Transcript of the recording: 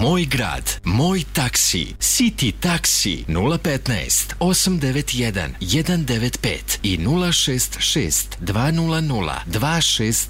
Moj grad, moj taksi, City taksi 015 891 195 i 066 200 265.